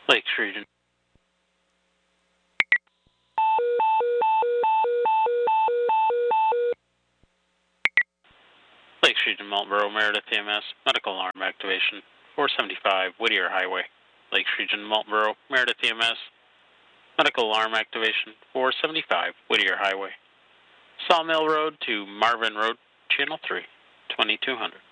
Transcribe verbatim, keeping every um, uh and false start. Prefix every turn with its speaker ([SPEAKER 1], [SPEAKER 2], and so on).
[SPEAKER 1] Lakes Region. Lakes Region, Marlboro, Meredith E M S, medical alarm activation, four seventy-five Whittier Highway. Lakes Region, Marlboro, Meredith E M S, medical alarm activation, four seventy-five Whittier Highway. Sawmill Road to Marvin Road, Channel three, twenty-two hundred.